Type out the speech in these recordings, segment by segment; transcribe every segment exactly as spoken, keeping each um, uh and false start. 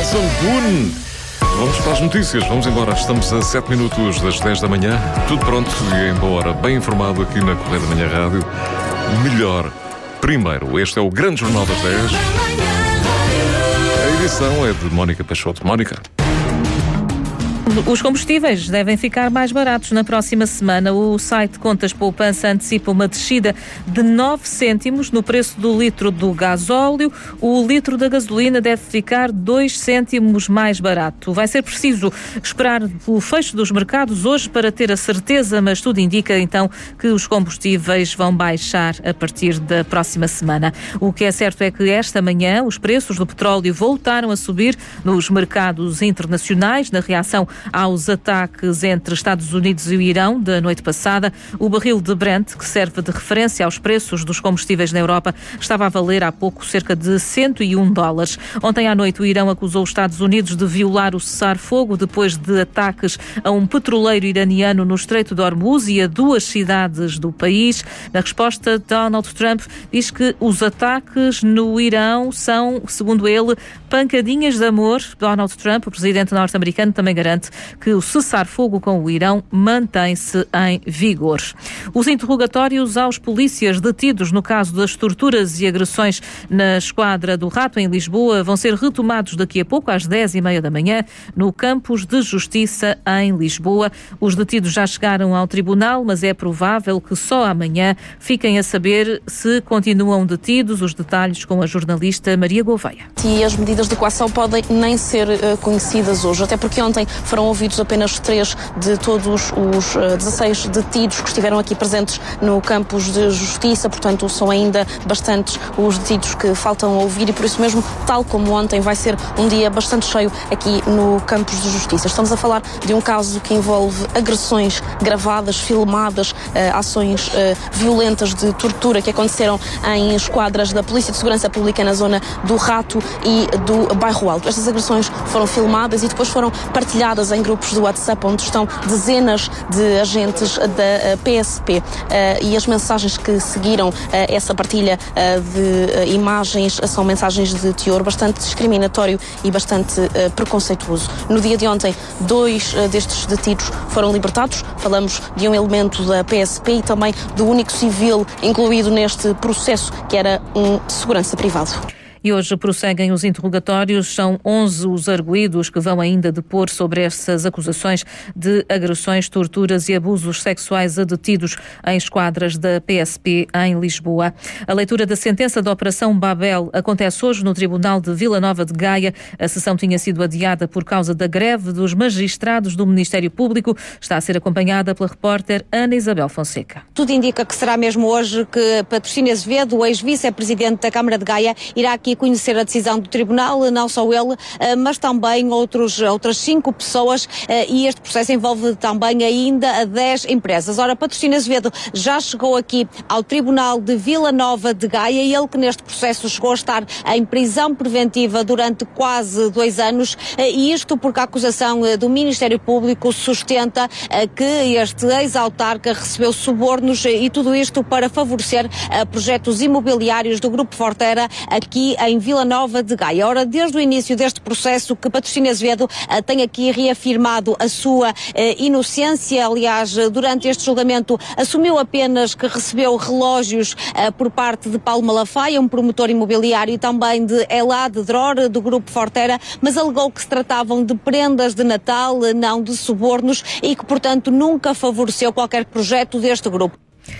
Jason Boone. Vamos para as notícias, vamos embora. Estamos a sete minutos das dez da manhã. Tudo pronto e embora. Bem informado aqui na Correia da Manhã Rádio. Melhor primeiro. Este é o Grande Jornal das dez. A edição é de Mónica Peixoto. Mónica. Os combustíveis devem ficar mais baratos na próxima semana. O site Contas Poupança antecipa uma descida de nove cêntimos no preço do litro do gasóleo. O litro da gasolina deve ficar dois cêntimos mais barato. Vai ser preciso esperar pelo fecho dos mercados hoje para ter a certeza, mas tudo indica então que os combustíveis vão baixar a partir da próxima semana. O que é certo é que esta manhã os preços do petróleo voltaram a subir nos mercados internacionais, na reação aos ataques entre Estados Unidos e o Irão da noite passada. O barril de Brent, que serve de referência aos preços dos combustíveis na Europa, estava a valer há pouco cerca de cento e um dólares. Ontem à noite o Irão acusou os Estados Unidos de violar o cessar-fogo depois de ataques a um petroleiro iraniano no Estreito de Hormuz e a duas cidades do país. Na resposta, Donald Trump diz que os ataques no Irão são, segundo ele, pancadinhas de amor. Donald Trump, o presidente norte-americano, também garante que o cessar-fogo com o Irão mantém-se em vigor. Os interrogatórios aos polícias detidos no caso das torturas e agressões na Esquadra do Rato, em Lisboa, vão ser retomados daqui a pouco, às dez e meia da manhã, no Campos de Justiça, em Lisboa. Os detidos já chegaram ao tribunal, mas é provável que só amanhã fiquem a saber se continuam detidos. Os detalhes com a jornalista Maria Gouveia. E as medidas de coação podem nem ser uh, conhecidas hoje, até porque ontem foram ouvidos apenas três de todos os uh, dezasseis detidos que estiveram aqui presentes no Campos de Justiça, portanto são ainda bastantes os detidos que faltam ouvir e por isso mesmo, tal como ontem, vai ser um dia bastante cheio aqui no Campos de Justiça. Estamos a falar de um caso que envolve agressões gravadas, filmadas, uh, ações uh, violentas de tortura que aconteceram em esquadras da Polícia de Segurança Pública na zona do Rato e do Bairro Alto. Estas agressões foram filmadas e depois foram partilhadas em grupos do WhatsApp onde estão dezenas de agentes da P S P uh, e as mensagens que seguiram uh, essa partilha uh, de uh, imagens são mensagens de teor bastante discriminatório e bastante uh, preconceituoso. No dia de ontem, dois uh, destes detidos foram libertados. Falamos de um elemento da P S P e também do único civil incluído neste processo, que era um segurança privado. E hoje prosseguem os interrogatórios. São onze os arguidos que vão ainda depor sobre essas acusações de agressões, torturas e abusos sexuais a detidos em esquadras da P S P em Lisboa. A leitura da sentença da Operação Babel acontece hoje no Tribunal de Vila Nova de Gaia. A sessão tinha sido adiada por causa da greve dos magistrados do Ministério Público. Está a ser acompanhada pela repórter Ana Isabel Fonseca. Tudo indica que será mesmo hoje que Patrocínio Azevedo, o ex-vice-presidente da Câmara de Gaia, irá aqui conhecer a decisão do Tribunal, não só ele, mas também outros, outras cinco pessoas, e este processo envolve também ainda dez empresas. Ora, Patrocínio Azevedo já chegou aqui ao Tribunal de Vila Nova de Gaia, e ele que neste processo chegou a estar em prisão preventiva durante quase dois anos, e isto porque a acusação do Ministério Público sustenta que este ex-autarca recebeu subornos, e tudo isto para favorecer projetos imobiliários do Grupo Fortera aqui em Vila Nova de Gaia. Ora, desde o início deste processo que Patrocínio Azevedo uh, tem aqui reafirmado a sua uh, inocência. Aliás, uh, durante este julgamento assumiu apenas que recebeu relógios uh, por parte de Paulo Malafaia, um promotor imobiliário, e também de Elad Dror, do Grupo Fortera, mas alegou que se tratavam de prendas de Natal, uh, não de subornos, e que, portanto, nunca favoreceu qualquer projeto deste grupo.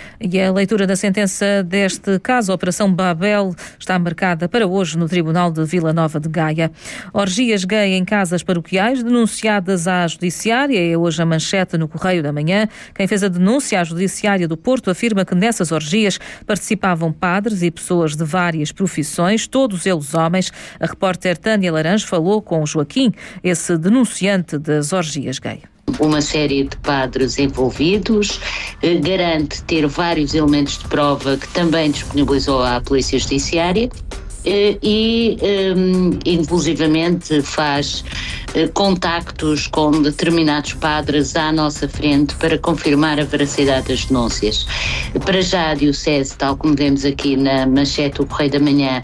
E a leitura da sentença deste caso, a Operação Babel, está marcada para hoje no Tribunal de Vila Nova de Gaia. Orgias gay em casas paroquiais denunciadas à Judiciária. É hoje a manchete no Correio da Manhã. Quem fez a denúncia à Judiciária do Porto afirma que nessas orgias participavam padres e pessoas de várias profissões, todos eles homens. A repórter Tânia Laranjo falou com Joaquim, esse denunciante das orgias gay. Uma série de padres envolvidos, eh, garante ter vários elementos de prova que também disponibilizou à Polícia Judiciária. e, um, inclusivamente, faz uh, contactos com determinados padres à nossa frente para confirmar a veracidade das denúncias. Para já, a Diocese, tal como vemos aqui na manchete do Correio da Manhã,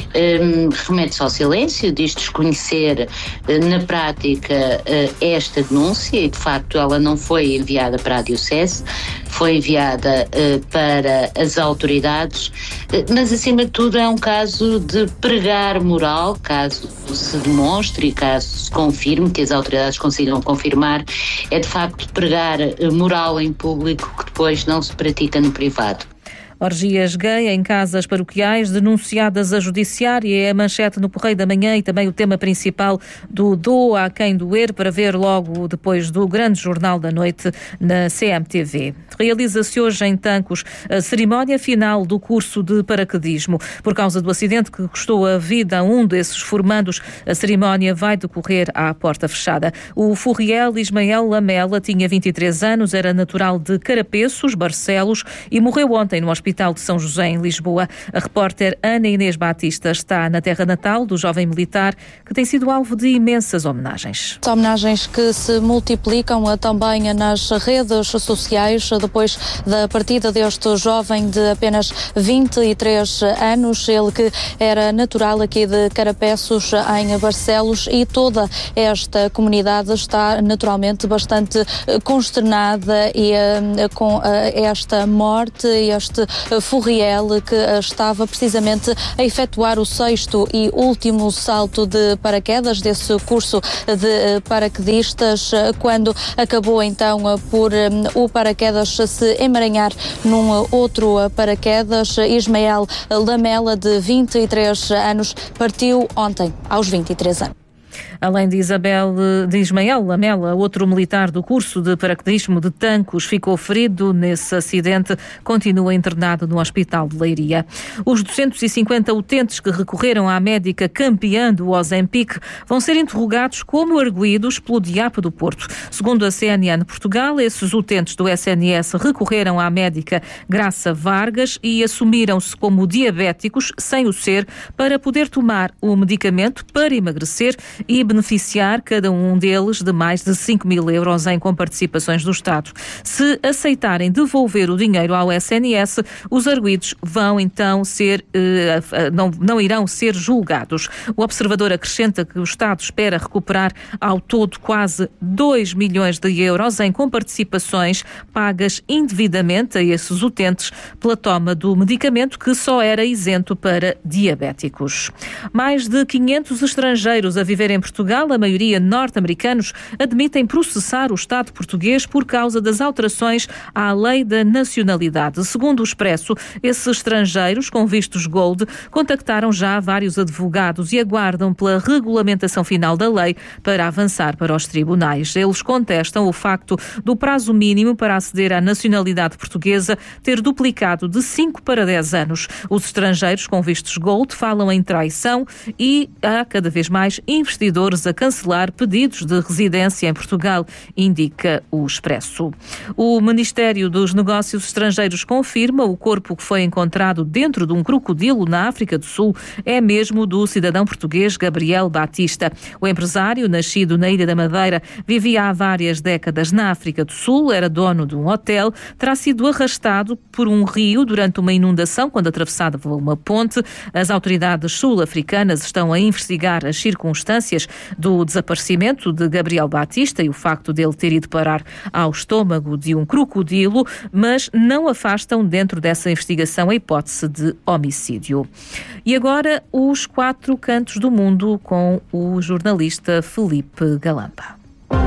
Um, remete-se ao silêncio, diz desconhecer uh, na prática uh, esta denúncia, e de facto ela não foi enviada para a Diocese, foi enviada uh, para as autoridades, uh, mas acima de tudo é um caso de pregar moral, caso se demonstre e caso se confirme, que as autoridades consigam confirmar, é de facto pregar uh, moral em público que depois não se pratica no privado. Orgias gay em casas paroquiais denunciadas à judiciária é a manchete no Correio da Manhã e também o tema principal do Doa a quem doer, para ver logo depois do grande jornal da noite na C M T V. Realiza-se hoje em Tancos a cerimónia final do curso de paraquedismo. Por causa do acidente que custou a vida a um desses formandos, a cerimónia vai decorrer à porta fechada. O Furriel Ismael Lamela tinha vinte e três anos, era natural de Carapeços, Barcelos, e morreu ontem no hospital Hospital de São José, em Lisboa. A repórter Ana Inês Batista está na terra natal do jovem militar, que tem sido alvo de imensas homenagens. Homenagens que se multiplicam também nas redes sociais, depois da partida deste jovem de apenas vinte e três anos, ele que era natural aqui de Carapeços, em Barcelos, e toda esta comunidade está naturalmente bastante consternada e, com esta morte, este Furriel, que estava precisamente a efetuar o sexto e último salto de paraquedas desse curso de paraquedistas, quando acabou então por o paraquedas se emaranhar num outro paraquedas. Ismael Lamela, de vinte e três anos, partiu ontem aos vinte e três anos. Além de Isabel, de Ismael Lamela, outro militar do curso de paraquedismo de Tancos ficou ferido nesse acidente, continua internado no Hospital de Leiria. Os duzentos e cinquenta utentes que recorreram à médica campeã do Ozempic vão ser interrogados como arguidos pelo D I A P do Porto. Segundo a C N N Portugal, esses utentes do S N S recorreram à médica Graça Vargas e assumiram-se como diabéticos, sem o ser, para poder tomar o medicamento para emagrecer e beneficiar cada um deles de mais de cinco mil euros em comparticipações do Estado. Se aceitarem devolver o dinheiro ao S N S, os arguidos vão então ser, eh, não, não irão ser julgados. O observador acrescenta que o Estado espera recuperar ao todo quase dois milhões de euros em comparticipações pagas indevidamente a esses utentes pela toma do medicamento, que só era isento para diabéticos. Mais de quinhentos estrangeiros a viver em Portugal, a maioria norte-americanos, admitem processar o Estado português por causa das alterações à lei da nacionalidade. Segundo o Expresso, esses estrangeiros com vistos gold contactaram já vários advogados e aguardam pela regulamentação final da lei para avançar para os tribunais. Eles contestam o facto do prazo mínimo para aceder à nacionalidade portuguesa ter duplicado de cinco para dez anos. Os estrangeiros com vistos gold falam em traição e há cada vez mais investidores a cancelar pedidos de residência em Portugal, indica o Expresso. O Ministério dos Negócios Estrangeiros confirma o corpo que foi encontrado dentro de um crocodilo na África do Sul é mesmo do cidadão português Gabriel Batista. O empresário, nascido na Ilha da Madeira, vivia há várias décadas na África do Sul, era dono de um hotel, terá sido arrastado por um rio durante uma inundação quando atravessava uma ponte. As autoridades sul-africanas estão a investigar as circunstâncias do desaparecimento de Gabriel Batista e o facto dele ter ido parar ao estômago de um crocodilo, mas não afastam dentro dessa investigação a hipótese de homicídio. E agora os quatro cantos do mundo com o jornalista Felipe Galamba.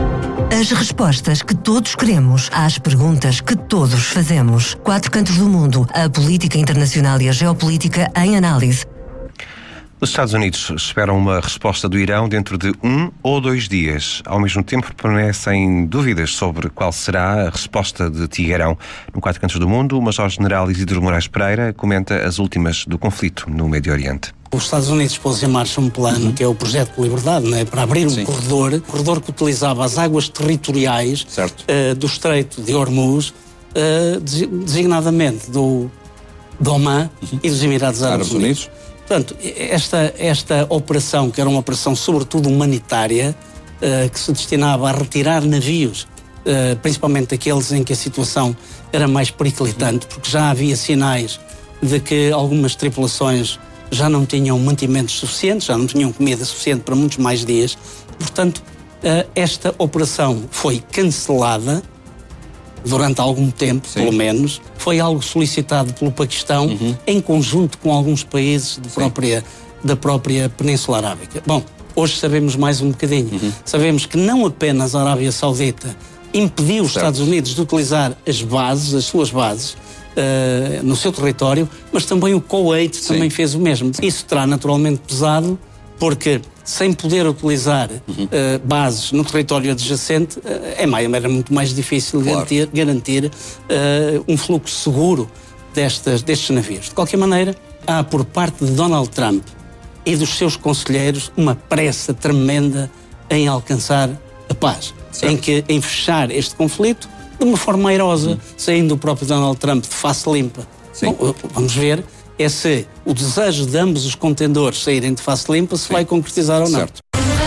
As respostas que todos queremos às perguntas que todos fazemos. Quatro cantos do mundo, a política internacional e a geopolítica em análise. Os Estados Unidos esperam uma resposta do Irão dentro de um ou dois dias. Ao mesmo tempo, permanecem dúvidas sobre qual será a resposta de Teherão. No Quatro Cantos do Mundo, o Major-General Isidro Moraes Pereira comenta as últimas do conflito no Médio Oriente. Os Estados Unidos pôs em marcha um plano, uhum. que é o Projeto de Liberdade, né, para abrir um Sim. corredor, um corredor que utilizava as águas territoriais uh, do Estreito de Hormuz, uh, designadamente do, do Oman uhum. e dos Emirados Árabes Unidos. Unidos. Portanto, esta, esta operação, que era uma operação sobretudo humanitária, uh, que se destinava a retirar navios, uh, principalmente aqueles em que a situação era mais periclitante, porque já havia sinais de que algumas tripulações já não tinham mantimentos suficientes, já não tinham comida suficiente para muitos mais dias. Portanto, uh, esta operação foi cancelada durante algum tempo, Sim. pelo menos. Foi algo solicitado pelo Paquistão, uhum. em conjunto com alguns países de própria, da própria Península Arábica. Bom, hoje sabemos mais um bocadinho. Uhum. Sabemos que não apenas a Arábia Saudita impediu os certo. Estados Unidos de utilizar as bases, as suas bases, uh, no seu território, mas também o Kuwait Sim. também fez o mesmo. Isso terá naturalmente pesado, porque sem poder utilizar uhum. uh, bases no território adjacente, uh, é mais, era muito mais difícil claro. garantir, garantir uh, um fluxo seguro destas, destes navios. De qualquer maneira, há por parte de Donald Trump e dos seus conselheiros uma pressa tremenda em alcançar a paz, em, que, em fechar este conflito de uma forma airosa, uhum. saindo o próprio Donald Trump de face limpa. Bom, vamos ver é se o desejo de ambos os contendores saírem de face limpa se Sim. vai concretizar ou não. Certo.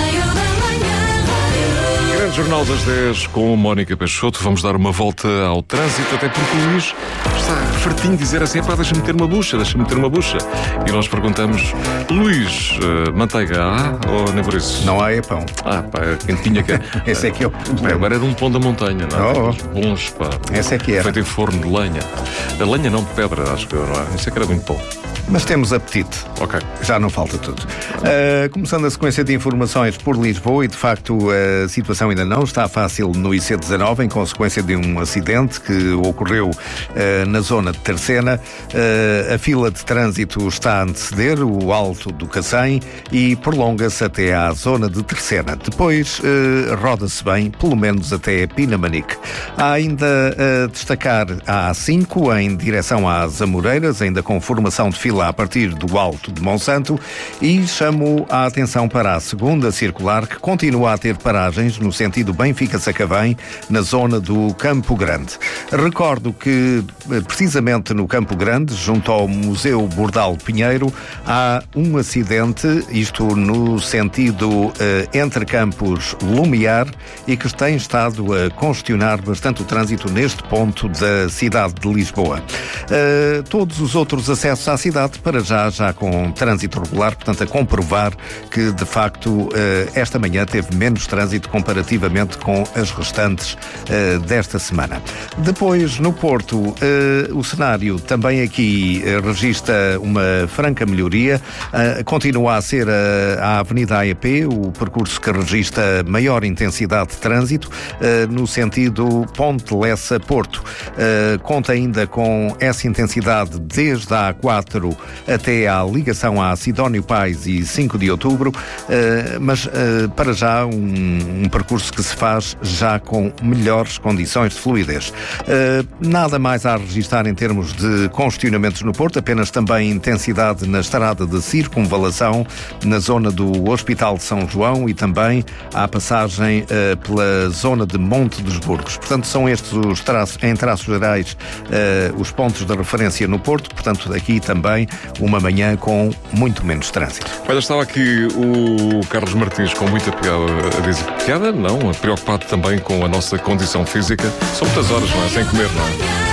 Grande Jornal das dez com Mónica Peixoto. Vamos dar uma volta ao trânsito, até porque o Luís está fartinho de dizer assim, pá, deixa-me ter uma bucha, deixa-me ter uma bucha. E nós perguntamos, Luís, uh, manteiga há ou nem por isso? Não há é pão. Ah, pá, quentinha que é. Esse é que é o problema. Agora é de um pão da montanha, não é? Oh, oh. Bons, pá. Esse é que é. Feito em forno de lenha. A lenha não de pedra, acho que não é. Isso é que era muito bom. Mas temos apetite. Ok. Já não falta tudo. Uh, começando a sequência de informações por Lisboa, e de facto a situação ainda não está fácil no I C dezanove, em consequência de um acidente que ocorreu uh, na zona de Terceira. Uh, a fila de trânsito está a anteceder o Alto do Cacém e prolonga-se até à zona de Terceira. Depois uh, roda-se bem, pelo menos até Pinamanique. Há ainda a destacar a A cinco em direção às Amoreiras, ainda com formação de fila a partir do Alto de Monsanto, e chamo a atenção para a segunda circular, que continua a ter paragens no sentido Benfica-Sacavém, na zona do Campo Grande. Recordo que, precisamente no Campo Grande, junto ao Museu Bordal Pinheiro, há um acidente, isto no sentido eh, entre Campos Lumiar, e que tem estado a congestionar bastante o trânsito neste ponto da cidade de Lisboa. Uh, todos os outros acessos à cidade, para já, já com trânsito regular, portanto, a comprovar que, de facto, uh, esta manhã teve menos trânsito comparativamente com as restantes uh, desta semana. Depois, no Porto, uh, o cenário também aqui uh, registra uma franca melhoria. Uh, continua a ser a, a Avenida A E P, o percurso que registra maior intensidade de trânsito, uh, no sentido Ponte Lessa-Porto. Uh, conta ainda com essa intensidade desde a A quatro até à ligação a Sidónio Pais e cinco de outubro, uh, mas uh, para já um, um percurso que se faz já com melhores condições de fluidez. Uh, nada mais a registrar em termos de congestionamentos no Porto, apenas também intensidade na estrada de circunvalação na zona do Hospital de São João e também à passagem uh, pela zona de Monte dos Burgos. Portanto, são estes os traços, em traços gerais, uh, os pontos de referência no Porto. Portanto, aqui também uma manhã com muito menos trânsito. Olha, estava aqui o Carlos Martins com muita piada a dizer. Piada? Não, preocupado também com a nossa condição física. São muitas horas, não é? Sem comer, não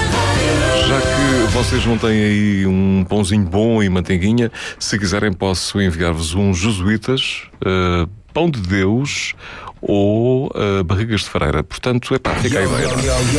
é? Já que vocês não têm aí um pãozinho bom e manteiguinha, se quiserem posso enviar-vos uns jesuítas, uh, pão de Deus ou uh, barrigas de freira. Portanto, é pá, fica a ideia.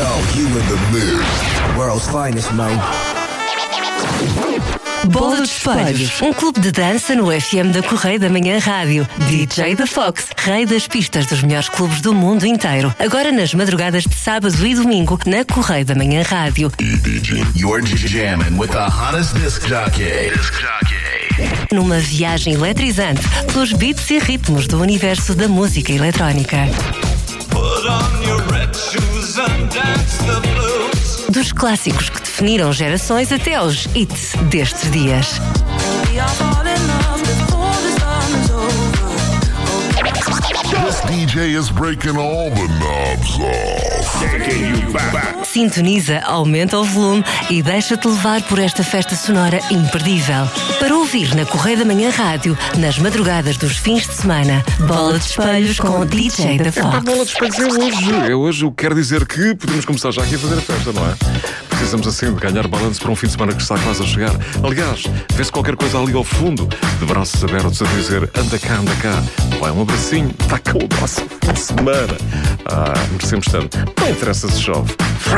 Bola dos Espelhos, um clube de dança no F M da Correia da Manhã Rádio. D J da Fox, rei das pistas dos melhores clubes do mundo inteiro. Agora nas madrugadas de sábado e domingo, na Correia da Manhã Rádio. You're jamming with the hottest disc jockey. Disc jockey. Numa viagem eletrizante pelos beats e ritmos do universo da música eletrónica. Put on your red shoes and dance the blues. Dos clássicos que definiram gerações até aos hits destes dias. This D J is breaking all the knobs off. Taking you back. Sintoniza, aumenta o volume e deixa-te levar por esta festa sonora imperdível. Para ouvir na Correia da Manhã Rádio, nas madrugadas dos fins de semana, Bola de Espelhos com o D J da Fox. A bola de espelhos é hoje. É hoje, o que quer dizer que podemos começar já aqui a fazer a festa, não é? Precisamos assim de ganhar balanço para um fim de semana que está quase a chegar. Aliás, vê-se qualquer coisa ali ao fundo, de braços abertos a dizer anda cá, anda cá. Vai um abracinho, está cá o nosso fim de semana. Ah, merecemos tanto. Não interessa se chove.